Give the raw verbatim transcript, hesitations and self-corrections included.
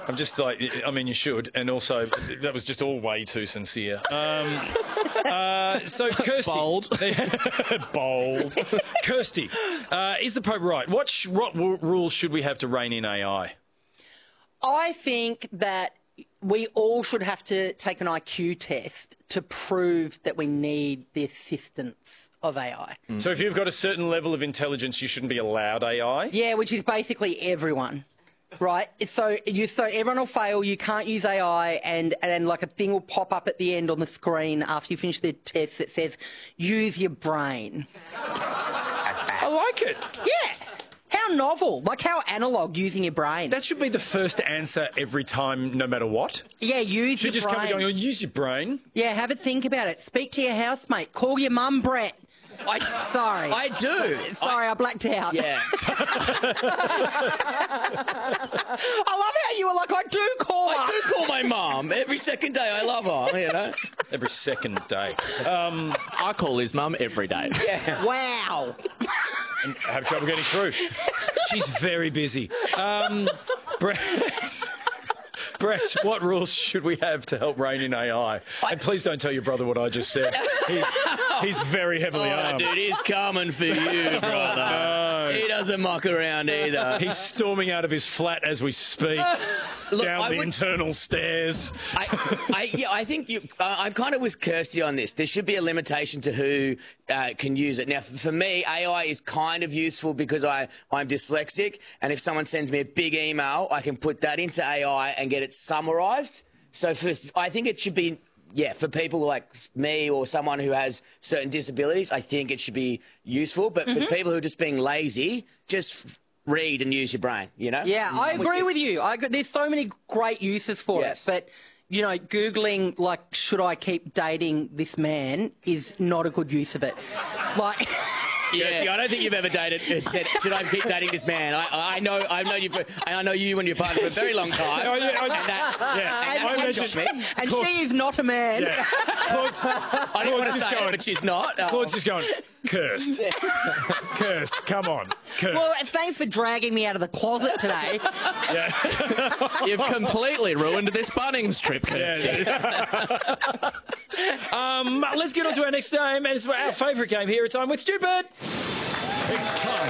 I'm just like, I mean, you should. And also, that was just all way too sincere. Um, uh, so, Kirsty. Bold. Bold. Kirsty, uh, is the Pope right? What, sh what rules should we have to rein in A I? I think that we all should have to take an I Q test to prove that we need the assistance of A I. Mm. So if you've got a certain level of intelligence, you shouldn't be allowed A I? Yeah, which is basically everyone. Right, so you so everyone will fail. You can't use A I, and and like a thing will pop up at the end on the screen after you finish the test that says, "Use your brain." I like it. Yeah, how novel! Like how analog using your brain. That should be the first answer every time, no matter what. Yeah, use should your just brain. come and go, use your brain. Yeah, have a think about it. Speak to your housemate. Call your mum, Brett. I, Sorry. I do. Sorry, I, I blacked out. Yeah. I love how you were like, I do call her. I do call my mum every second day. I love her, you know. Every second day. Um, I call his mum every day. Yeah. Wow. And have trouble getting through. She's very busy. Um, Brett... Brett, what rules should we have to help rein in A I? And please don't tell your brother what I just said. He's, he's very heavily oh, armed. Dude, he's coming for you, brother. No. He doesn't muck around either. He's storming out of his flat as we speak, Look, down I the would, internal stairs. I, I, yeah, I think you, uh, I'm kind of with Kirsty on this. There should be a limitation to who uh, can use it. Now, for me, A I is kind of useful because I, I'm dyslexic, and if someone sends me a big email, I can put that into A I and get it summarised. So for, I think it should be, yeah, for people like me or someone who has certain disabilities, I think it should be useful. But Mm-hmm. for people who are just being lazy, just read and use your brain, you know? Yeah, I agree with you. I agree. There's so many great uses for Yes. it, but, you know, Googling, like, should I keep dating this man is not a good use of it. Like... Yeah, see, I don't think you've ever dated. Said, should I keep dating this man? I, I know, I've known you for, I know you and your partner for a very long time. Oh, yeah, I and just, that, yeah. and I that mentioned- shocked me. And she is not a man. Yeah. Claude's, I didn't want to just say going, it, but she's not. Oh. Claude's just going, cursed. Cursed, come on. Cursed. Well, thanks for dragging me out of the closet today. Yeah. You've completely ruined this Bunnings trip, Kirsty. Yeah, yeah. um, let's get on to our next game. It's our favourite game here. It's I'm with Stupid. It's time